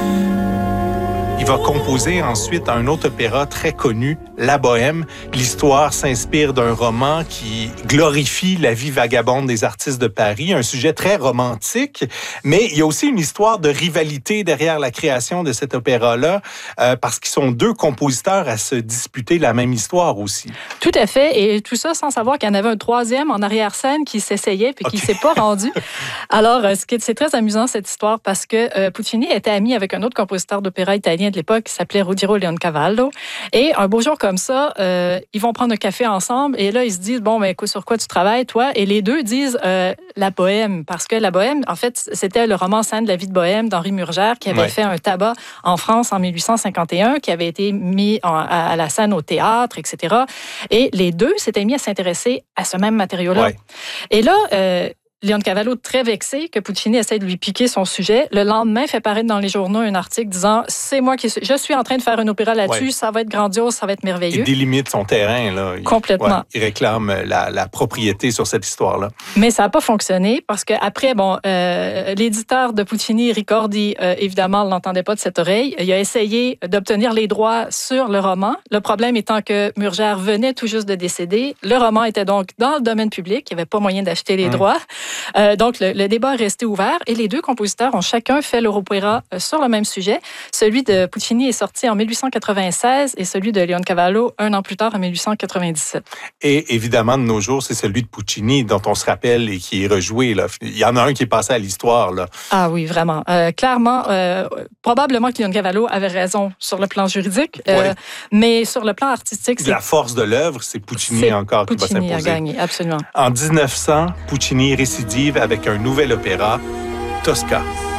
Il va composer ensuite un autre opéra très connu, La Bohème. L'histoire s'inspire d'un roman qui glorifie la vie vagabonde des artistes de Paris, un sujet très romantique, mais il y a aussi une histoire de rivalité derrière la création de cet opéra-là, parce qu'ils sont deux compositeurs à se disputer la même histoire aussi. Tout à fait, et tout ça sans savoir qu'il y en avait un troisième en arrière-scène qui s'essayait puis qui ne s'est pas rendu. Alors, c'est très amusant cette histoire parce que Puccini était ami avec un autre compositeur d'opéra italien de l'époque qui s'appelait Ruggero Leoncavallo. Et un beau jour comme ça, ils vont prendre un café ensemble et là, ils se disent, bon, ben, sur quoi tu travailles, toi? Et les deux disent La Bohème, parce que La Bohème, en fait, c'était le roman scène de la vie de Bohème d'Henri Murger qui avait fait un tabac en France en 1851, qui avait été mis à la scène au théâtre, etc. Et les deux s'étaient mis à s'intéresser à ce même matériau-là. Ouais. Et là, Leoncavallo, très vexé que Puccini essaie de lui piquer son sujet, le lendemain fait paraître dans les journaux un article disant « je suis en train de faire un opéra là-dessus, ça va être grandiose, ça va être merveilleux. » Il délimite son terrain, là. Complètement. Ouais, il réclame la propriété sur cette histoire-là. Mais ça n'a pas fonctionné parce qu'après, l'éditeur de Puccini, Ricordi, évidemment, ne l'entendait pas de cette oreille. Il a essayé d'obtenir les droits sur le roman. Le problème étant que Murger venait tout juste de décéder. Le roman était donc dans le domaine public. Il n'y avait pas moyen d'acheter les droits. Donc, le débat est resté ouvert et les deux compositeurs ont chacun fait leur opéra sur le même sujet. Celui de Puccini est sorti en 1896 et celui de Leoncavallo un an plus tard, en 1897. Et évidemment, de nos jours, c'est celui de Puccini dont on se rappelle et qui est rejoué, là. Il y en a un qui est passé à l'histoire, là. Ah oui, vraiment. Clairement, probablement que Leoncavallo avait raison sur le plan juridique, mais sur le plan artistique... La force de l'œuvre, c'est Puccini encore qui va s'imposer. Puccini a gagné, absolument. En 1900, Puccini récidive avec un nouvel opéra, Tosca.